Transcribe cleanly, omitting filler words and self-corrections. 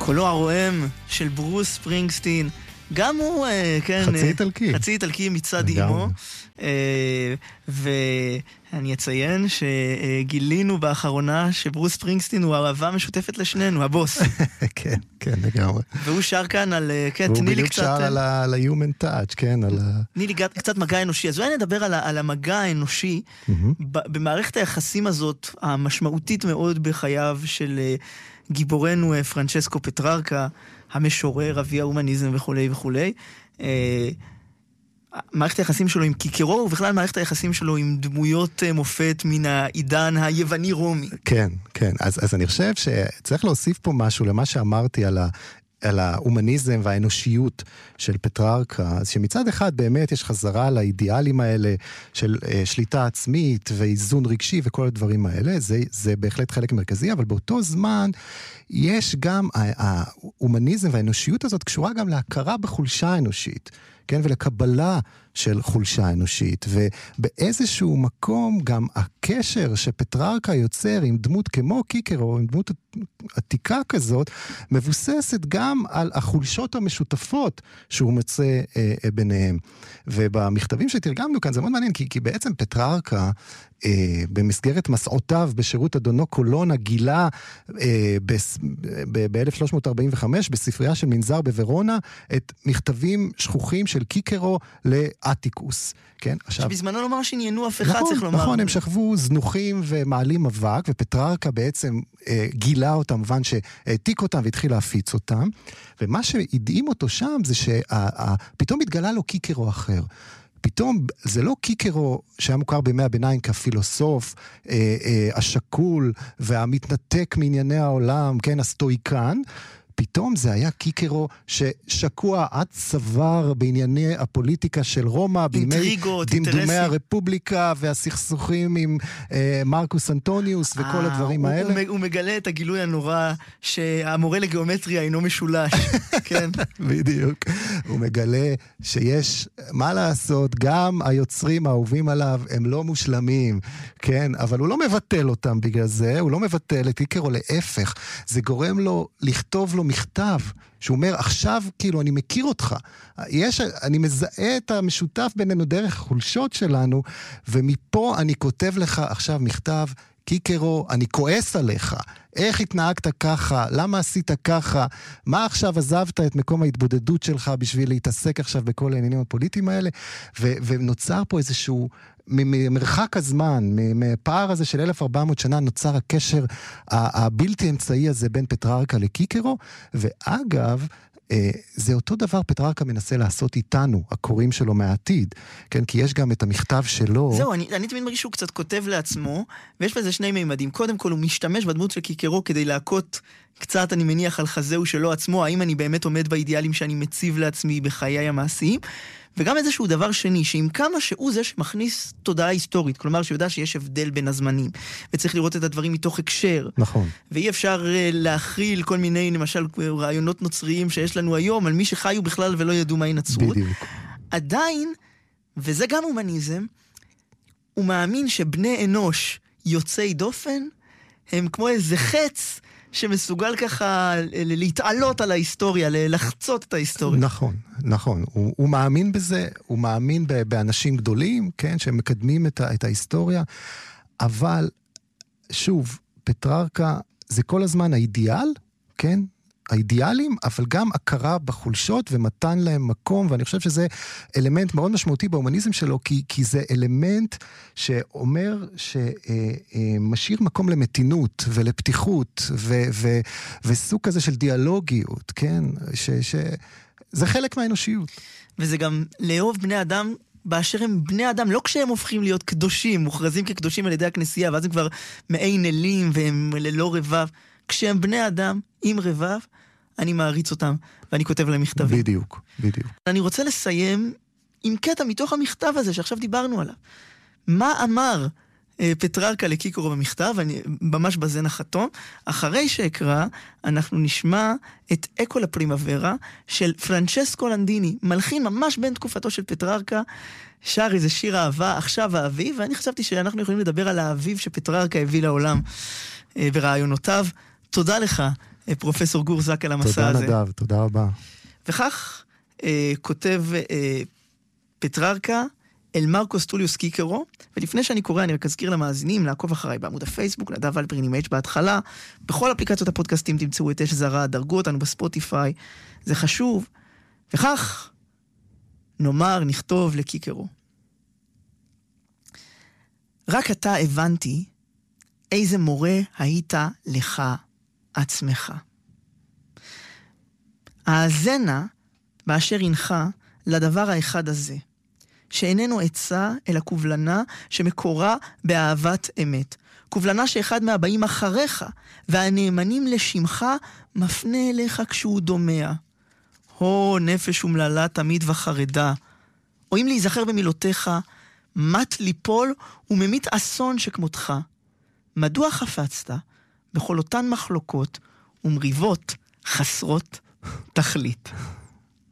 קולו הרועם של ברוס ספרינגסטין, גם הוא, כן, חצי איטלקי. חצי איטלקי מצד אימו. ואני אציין שגילינו באחרונה שברוס ספרינגסטין הוא אהבה משותפת לשנינו, הבוס. כן, כן, לגמרי. והוא שר כאן על, כן, והוא תני לי בדיוק קצת... שר על ה-human touch, כן, על ה... תני לי קצת מגע אנושי. אז אולי נדבר על המגע האנושי, במערכת היחסים הזאת, המשמעותית מאוד בחייו של גיבורנו פרנצ'סקו פטררקה, המשורר, אבי ההומניזם וכו' וכו'. מערכת היחסים שלו עם קיקרו, ובכלל מערכת היחסים שלו עם דמויות מופת מן העידן היווני-רומי. כן, כן. אז אני חושב שצריך להוסיף פה משהו למה שאמרתי על ההומניזם והאנושיות של פטררקה, אז שמצד אחד באמת יש חזרה לאידיאלים האלה של שליטה עצמית ואיזון רגשי וכל הדברים האלה, זה בהחלט חלק מרכזי, אבל באותו זמן יש גם, ההומניזם והאנושיות הזאת קשורה גם להכרה בחולשה אנושית, כן, ולקבלה של חולשה אנושית, ובאיזשהו מקום גם הקשר שפטררקה יוצר עם דמות כמו קיקרו, עם דמות עתיקה כזאת, מבוססת גם על החולשות המשותפות שהוא מצא ביניהם. ובמכתבים שתרגמנו כאן זה מאוד מעניין, כי בעצם פטררקה, במסגרת מסעותיו בשירות אדונו קולונה, גילה ב-1345 בספרייה של מנזר בוורונה את מכתבים שכוחים של קיקרו לאטיקוס. כן? שבזמנו לא ממש עניינו אף אחד, צריך לומר. נכון, הם שכבו זנוחים ומעלים אבק, ופטררקה בעצם גילה אותם, מובן שהעתיק אותם והתחיל להפיץ אותם, ומה שהדהים אותו שם זה שפתאום התגלה לו קיקרו אחר. פתאום זה לא קיקרו שהיה מוכר בימי הביניים כפילוסוף, השקול והמתנתק מענייני העולם, כן, הסטואיקן, פתאום זה היה קיקרו ששקוע עד צוואר בענייני הפוליטיקה של רומא, בימי דמדומי הרפובליקה והסכסוכים עם מרקוס אנטוניוס וכל הדברים האלה. הוא מגלה את הגילוי הנורא שהמורה לגיאומטריה אינו משולש. כן. בדיוק. הוא מגלה שיש, מה לעשות, גם היוצרים האהובים עליו הם לא מושלמים, כן, אבל הוא לא מבטל אותם בגלל זה, הוא לא מבטל את קיקרו, להפך, זה גורם לו לכתוב לו מכתב, שהוא אומר, עכשיו כאילו אני מכיר אותך, אני מזהה את המשותף בינינו דרך החולשות שלנו, ומפה אני כותב לך עכשיו מכתב, קיקרו, אני כועס עליך, איך התנהגת ככה, למה עשית ככה, מה עכשיו עזבת את מקום ההתבודדות שלך בשביל להתעסק עכשיו בכל העניינים הפוליטיים האלה, ונוצר פה איזשהו, ממרחק הזמן, מפער הזה של 1400 שנה, נוצר הקשר הבלתי אמצעי הזה בין פטררקה לקיקרו, ואגב, זה אותו דבר פטררקה מנסה לעשות איתנו, הקוראים שלו מהעתיד, כן, כי יש גם את המכתב שלו. זהו, אני תמיד מרגיש שהוא קצת כותב לעצמו, ויש בזה שני מימדים. קודם כל, הוא משתמש בדמות של קיקרו כדי להכות קצת, אני מניח, על חזהו שלו עצמו, האם אני באמת עומד באידיאלים שאני מציב לעצמי בחיי המעשיים, וגם איזשהו דבר שני, שעם כמה שהוא זה שמכניס תודעה היסטורית, כלומר שיודע שיש הבדל בין הזמנים, וצריך לראות את הדברים מתוך הקשר. נכון. ואי אפשר להכיל כל מיני, למשל, רעיונות נוצריים שיש לנו היום, על מי שחיו בכלל ולא ידעו מהי נצרות. בדיוק. עדיין, וזה גם הומניזם, הוא מאמין שבני אנוש יוצאי דופן, הם כמו איזה חץ, שמסוגל ככה להתעלות על ההיסטוריה, לחצות את ההיסטוריה. נכון, נכון. הוא מאמין בזה, הוא מאמין באנשים גדולים, כן, שמקדמים את ההיסטוריה, אבל שוב, פטררקה זה כל הזמן האידיאל, כן? האידיאלים, אבל גם הכרה בחולשות ומתן להם מקום, ואני חושב שזה אלמנט מאוד משמעותי בהומניזם שלו, כי זה אלמנט שאומר שמשאיר מקום למתינות ולפתיחות וסוג כזה של דיאלוגיות, כן? זה חלק מהאנושיות. וזה גם לאהוב בני אדם באשר הם בני אדם, לא כשהם הופכים להיות קדושים, מוכרזים כקדושים על ידי הכנסייה, ואז הם כבר מעין אלים והם ללא רבב. כשהם בני אדם עם רבב, אני מעריץ אותם, ואני כותב להם מכתבים. בדיוק, בדיוק. אני רוצה לסיים עם קטע מתוך המכתב הזה, שעכשיו דיברנו עליו. מה אמר פטררקה לקיקרו במכתב, אני ממש בזה נחתום. אחרי שאקרא, אנחנו נשמע את אקו לפרימוורה של פרנצ'סקו לנדיני, מלחין ממש בין תקופתו של פטררקה, שר איזה שיר אהבה, עכשיו האביב, ואני חשבתי שאנחנו יכולים לדבר על האביב שפטררקה הביא לעולם ברעיונותיו. תודה לך, פרופסור גור זק על המסע הזה. תודה נדב, תודה רבה. וכך כותב פטררקה אל מרקוס טוליוס קיקרו, ולפני שאני קורא אני רק אזכיר למאזינים לעקוב אחריי בעמוד הפייסבוק, נדב אלפרין עם H בהתחלה, בכל אפליקציות הפודקאסטים תמצאו את אש זרה, דרגו אותנו בספוטיפיי, זה חשוב. וכך נאמר, נכתוב לקיקרו. רק אתה הבנתי איזה מורה היית לך עצמך. האזנה באשר אינך לדבר האחד הזה, שאיננו עצה אלא קובלנה שמקורה באהבת אמת. קובלנה שאחד מהבאים אחריך והנאמנים לשמך מפנה אליך כשהוא דומע. הו נפש ומללה תמיד וחרדה. או אם להיזכר במילותיך, מת ליפול וממית אסון שכמותך. מדוע חפצת בכל אותן מחלוקות ומריבות חסרות תכלית?